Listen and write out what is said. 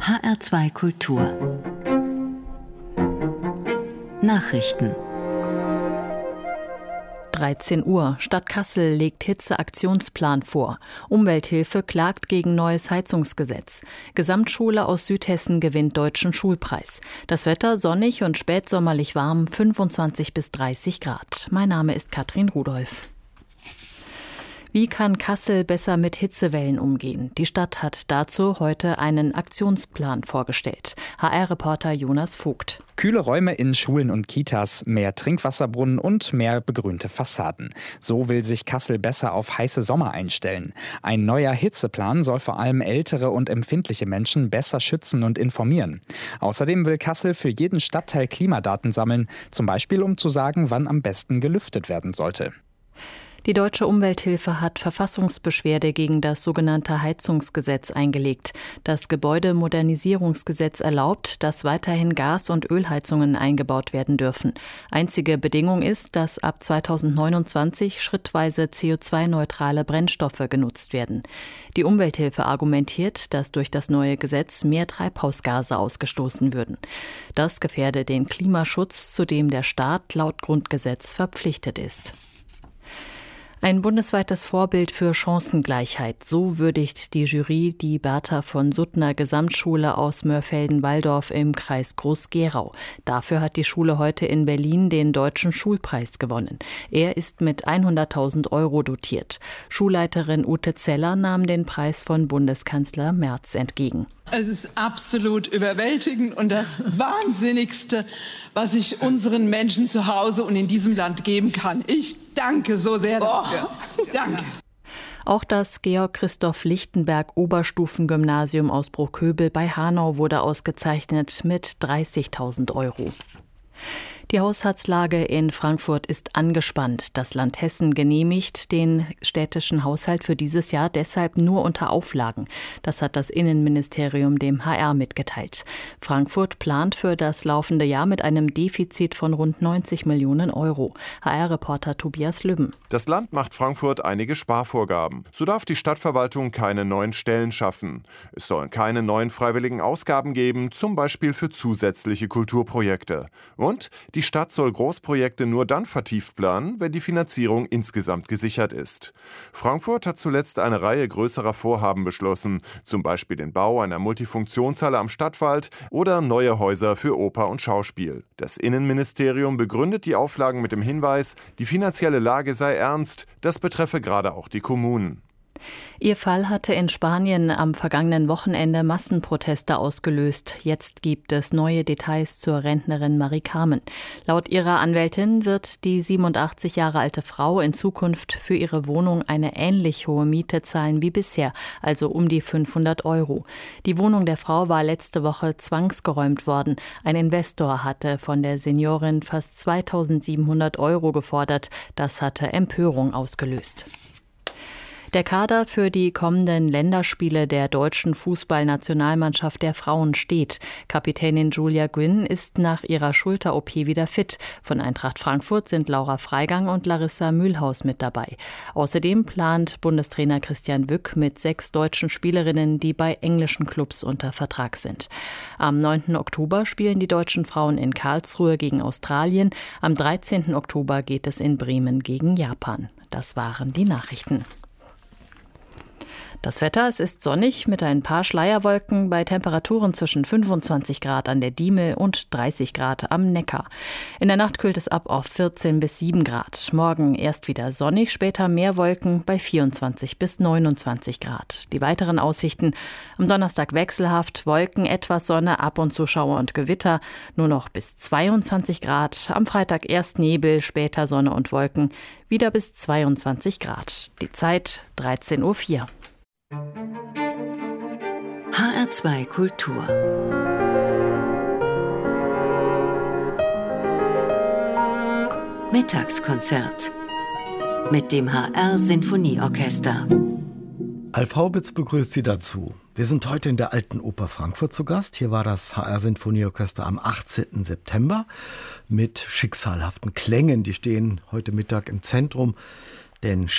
HR2 Kultur Nachrichten 13 Uhr. Stadt Kassel legt Hitzeaktionsplan vor. Umwelthilfe klagt gegen neues Heizungsgesetz. Gesamtschule aus Südhessen gewinnt Deutschen Schulpreis. Das Wetter sonnig und spätsommerlich warm, 25 bis 30 Grad. Mein Name ist Katrin Rudolph. Wie kann Kassel besser mit Hitzewellen umgehen? Die Stadt hat dazu heute einen Aktionsplan vorgestellt. HR-Reporter Jonas Vogt. Kühle Räume in Schulen und Kitas, mehr Trinkwasserbrunnen und mehr begrünte Fassaden. So will sich Kassel besser auf heiße Sommer einstellen. Ein neuer Hitzeplan soll vor allem ältere und empfindliche Menschen besser schützen und informieren. Außerdem will Kassel für jeden Stadtteil Klimadaten sammeln, zum Beispiel um zu sagen, wann am besten gelüftet werden sollte. Die Deutsche Umwelthilfe hat Verfassungsbeschwerde gegen das sogenannte Heizungsgesetz eingelegt. Das Gebäudemodernisierungsgesetz erlaubt, dass weiterhin Gas- und Ölheizungen eingebaut werden dürfen. Einzige Bedingung ist, dass ab 2029 schrittweise CO2-neutrale Brennstoffe genutzt werden. Die Umwelthilfe argumentiert, dass durch das neue Gesetz mehr Treibhausgase ausgestoßen würden. Das gefährde den Klimaschutz, zu dem der Staat laut Grundgesetz verpflichtet ist. Ein bundesweites Vorbild für Chancengleichheit. So würdigt die Jury die Bertha von Suttner Gesamtschule aus Mörfelden-Walldorf im Kreis Groß-Gerau. Dafür hat die Schule heute in Berlin den Deutschen Schulpreis gewonnen. Er ist mit 100.000 € dotiert. Schulleiterin Ute Zeller nahm den Preis von Bundeskanzler Merz entgegen. Es ist absolut überwältigend und das Wahnsinnigste, was ich unseren Menschen zu Hause und in diesem Land geben kann. Ich danke so sehr dafür. Danke. Auch das Georg-Christoph-Lichtenberg-Oberstufengymnasium aus Bruchköbel bei Hanau wurde ausgezeichnet mit 30.000 €. Die Haushaltslage in Frankfurt ist angespannt. Das Land Hessen genehmigt den städtischen Haushalt für dieses Jahr deshalb nur unter Auflagen. Das hat das Innenministerium dem HR mitgeteilt. Frankfurt plant für das laufende Jahr mit einem Defizit von rund 90 Millionen €. HR-Reporter Tobias Lübben. Das Land macht Frankfurt einige Sparvorgaben. So darf die Stadtverwaltung keine neuen Stellen schaffen. Es sollen keine neuen freiwilligen Ausgaben geben, zum Beispiel für zusätzliche Kulturprojekte. Und die Stadt soll Großprojekte nur dann vertieft planen, wenn die Finanzierung insgesamt gesichert ist. Frankfurt hat zuletzt eine Reihe größerer Vorhaben beschlossen, zum Beispiel den Bau einer Multifunktionshalle am Stadtwald oder neue Häuser für Oper und Schauspiel. Das Innenministerium begründet die Auflagen mit dem Hinweis, die finanzielle Lage sei ernst, das betreffe gerade auch die Kommunen. Ihr Fall hatte in Spanien am vergangenen Wochenende Massenproteste ausgelöst. Jetzt gibt es neue Details zur Rentnerin Marie Carmen. Laut ihrer Anwältin wird die 87 Jahre alte Frau in Zukunft für ihre Wohnung eine ähnlich hohe Miete zahlen wie bisher, also um die 500 €. Die Wohnung der Frau war letzte Woche zwangsgeräumt worden. Ein Investor hatte von der Seniorin fast 2.700 € gefordert. Das hatte Empörung ausgelöst. Der Kader für die kommenden Länderspiele der deutschen Fußballnationalmannschaft der Frauen steht. Kapitänin Julia Gwynn ist nach ihrer Schulter-OP wieder fit. Von Eintracht Frankfurt sind Laura Freigang und Larissa Mühlhaus mit dabei. Außerdem plant Bundestrainer Christian Wück mit 6 deutschen Spielerinnen, die bei englischen Clubs unter Vertrag sind. Am 9. Oktober spielen die deutschen Frauen in Karlsruhe gegen Australien. Am 13. Oktober geht es in Bremen gegen Japan. Das waren die Nachrichten. Das Wetter, es ist sonnig mit ein paar Schleierwolken bei Temperaturen zwischen 25 Grad an der Diemel und 30 Grad am Neckar. In der Nacht kühlt es ab auf 14 bis 7 Grad. Morgen erst wieder sonnig, später mehr Wolken bei 24 bis 29 Grad. Die weiteren Aussichten: am Donnerstag wechselhaft, Wolken, etwas Sonne, ab und zu Schauer und Gewitter, nur noch bis 22 Grad. Am Freitag erst Nebel, später Sonne und Wolken, wieder bis 22 Grad. Die Zeit 13:04 Uhr. HR2 Kultur Mittagskonzert mit dem HR Sinfonieorchester. Alf Haubitz begrüßt Sie dazu. Wir sind heute in der Alten Oper Frankfurt zu Gast. Hier war das HR Sinfonieorchester am 18. September mit schicksalhaften Klängen. Die stehen heute Mittag im Zentrum. Denn